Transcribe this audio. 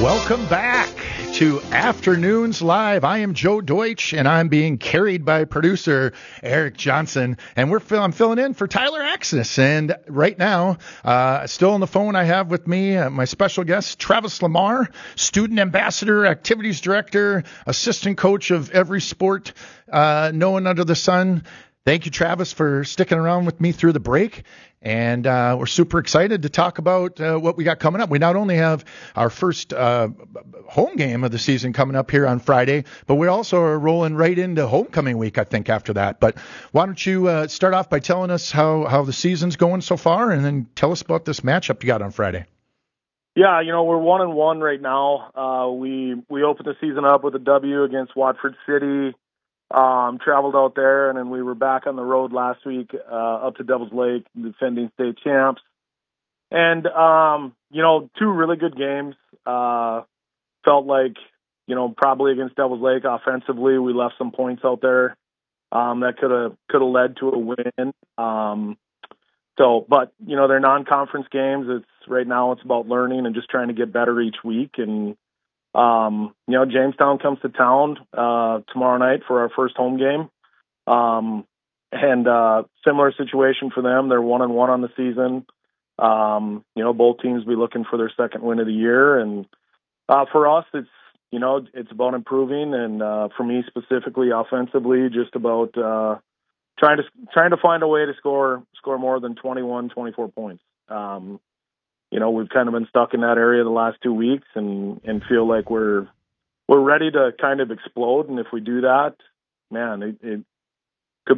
Welcome back to Afternoons Live. I am Joe Deutsch, and I'm being carried by producer Eric Johnson. And I'm filling in for Tyler Axis. And right now, still on the phone, I have with me my special guest, Travis Lamar, student ambassador, activities director, assistant coach of every sport known under the sun. Thank you, Travis, for sticking around with me through the break. And we're super excited to talk about what we got coming up. We not only have our first home game of the season coming up here on Friday, but we also are rolling right into homecoming week, I think, after that. But why don't you start off by telling us how the season's going so far, and then tell us about this matchup you got on Friday. Yeah, we're 1-1 right now. We opened the season up with a W against Watford City. Traveled out there, and then we were back on the road last week up to Devil's Lake, defending state champs. And, two really good games. Felt like, probably against Devil's Lake offensively, we left some points out there that could have led to a win. But they're non-conference games. Right now it's about learning and just trying to get better each week. And Jamestown comes to town tomorrow night for our first home game. Similar situation for them. They're 1-1 on the season. Both teams be looking for their second win of the year. And for us, it's about improving. And for me specifically, offensively, just about trying to find a way to score more than 21, 24 points. We've kind of been stuck in that area the last 2 weeks and feel like we're ready to kind of explode. And if we do that, man,